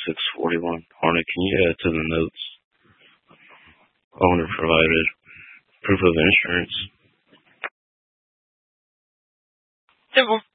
641. Hornet, can you add to the notes? Owner provided proof of insurance.